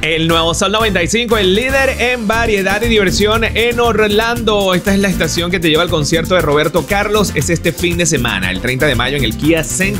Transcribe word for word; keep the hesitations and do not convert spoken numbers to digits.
El nuevo Sol noventa y cinco, el líder en variedad y diversión en Orlando. Esta es la estación que te lleva al concierto de Roberto Carlos. Es este fin de semana, el treinta de mayo, en el Kia Center